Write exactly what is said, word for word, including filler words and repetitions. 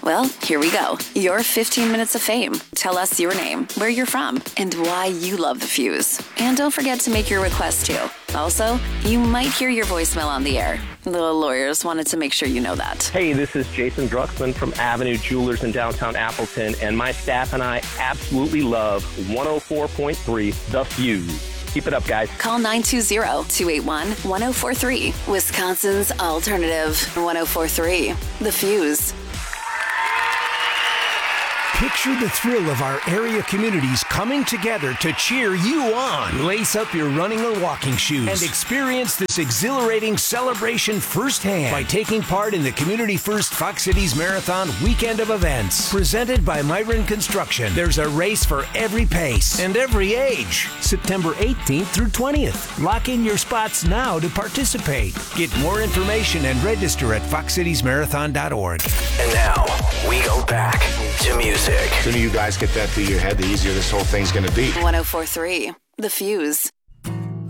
Well, here we go. Your fifteen minutes of fame. Tell us your name, where you're from, and why you love the Fuse. And don't forget to make your request too. Also, you might hear your voicemail on the air. The lawyers wanted to make sure you know that. Hey, this is Jason Druxman from Avenue Jewelers in downtown Appleton, and my staff and I absolutely love one oh four point three The Fuse. Keep it up, guys. Call nine two zero, two eight one, one oh four three. Wisconsin's Alternative one oh four three. The Fuse. Picture the thrill of our area communities coming together to cheer you on. Lace up your running or walking shoes and experience this exhilarating celebration firsthand by taking part in the Community First Fox Cities Marathon weekend of events. Presented by Myron Construction, there's a race for every pace and every age. September eighteenth through twentieth. Lock in your spots now to participate. Get more information and register at fox cities marathon dot org. And now, we go back to music. The sooner you guys get that through your head, the easier this whole thing's going to be. one oh four three. The Fuse.